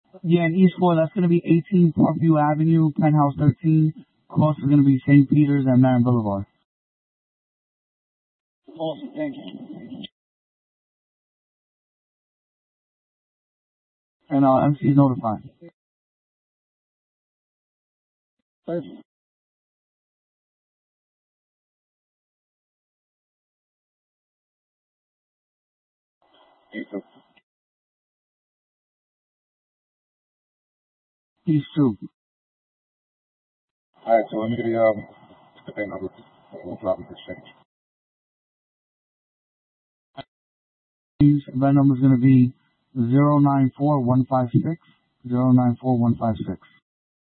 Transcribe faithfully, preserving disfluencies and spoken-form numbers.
Yeah, in East Four, that's going to be eighteen Parkview Avenue, Penthouse thirteen. Cost is going to be Saint Peter's and Marin Boulevard. Awesome, thank you. And uh, M C is notified. Perfect. Peace too. All right, so let me get the um the pay number. We'll drop it exchange. That number is going to be zero nine four one five six zero nine four one five six.